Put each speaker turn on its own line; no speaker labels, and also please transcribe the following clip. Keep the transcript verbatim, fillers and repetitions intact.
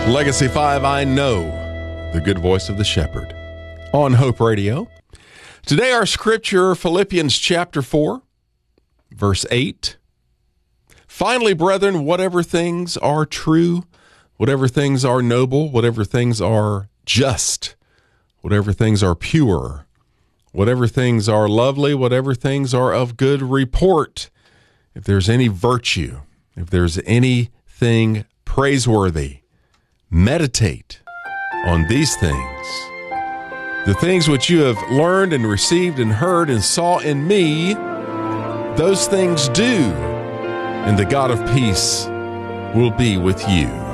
Legacy five, I know the good voice of the shepherd on Hope Radio. Today our scripture, Philippians chapter four, verse eight. Finally, brethren, whatever things are true, whatever things are noble, whatever things are just, whatever things are pure, whatever things are lovely, whatever things are of good report, if there's any virtue, if there's anything praiseworthy, meditate on these things. The things which you have learned and received and heard and saw in me, those things do, and the God of peace will be with you.